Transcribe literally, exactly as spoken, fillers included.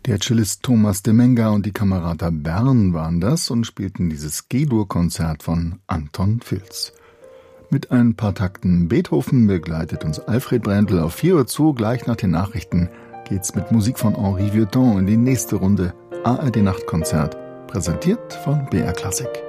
Der Cellist Thomas de Menga und die Camerata Bern waren das und spielten dieses G-Dur-Konzert von Anton Filz. Mit ein paar Takten Beethoven begleitet uns Alfred Brendel auf vier Uhr zu. Gleich nach den Nachrichten geht's mit Musik von Henri Vieuxtemps in die nächste Runde A R D Nachtkonzert, präsentiert von B R Klassik.